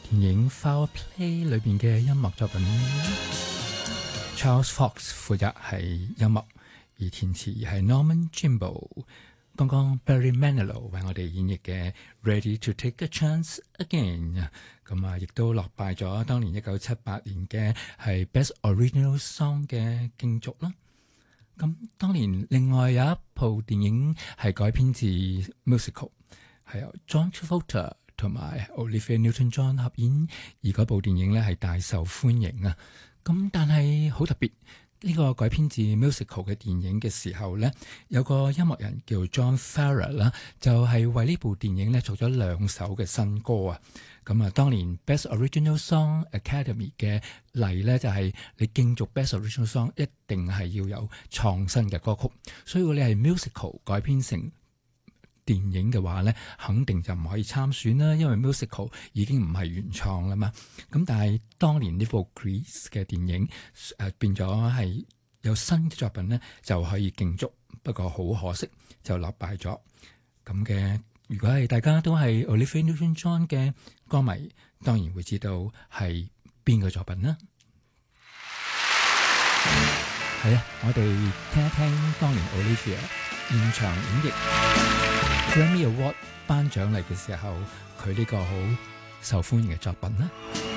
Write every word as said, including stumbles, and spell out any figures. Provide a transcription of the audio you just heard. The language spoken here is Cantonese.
電影《Foul Play》裏邊嘅音樂作品。Charles Fox 負責係音樂，而填詞係 Norman Jimbo。剛剛 Barry Manilow 為我哋演繹嘅《Ready to Take a Chance Again》，咁啊，亦都落敗咗當年一九七八年嘅係 Best Original Song 嘅競逐啦。咁當年另外有一部電影係改編自 musical， 係由 John Travolta 同埋 Olivia Newton-John 合演，而嗰部電影咧係大受歡迎啊。咁但係好特別，呢、這個改編自 musical 嘅電影嘅時候咧，有個音樂人叫 John Farrar 啦，就係為呢部電影咧做咗兩首嘅新歌啊。咁啊，當年 Best Original Song Academy 嘅例咧，就係、是、你競逐 Best Original Song 一定係要有創新嘅歌曲，所以如果你係 musical 改編成電影嘅話咧，肯定就唔可以參選啦，因為 musical 已經唔係原創啦嘛。咁但係當年呢部 Grease 嘅電影誒、呃、變咗係有新嘅作品咧，就可以競逐，不過好可惜就落敗咗。咁嘅如果係大家都係 Olivia Newton-John 嘅歌迷，當然會知道係邊個作品啦。係啊，我哋聽一聽當年 Olivia 現場演繹 Grammy Award 頒獎禮嘅時候，佢呢個好受歡迎嘅作品啦。